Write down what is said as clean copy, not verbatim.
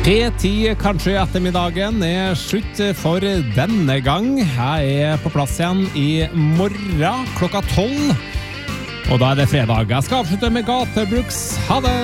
P10 kanskje ettermiddagen slutt for denne gang. Jeg på plass igjen i morgen klokka 12. Og da det fredag. Jeg skal avslutte med Gatebrooks. Ha det!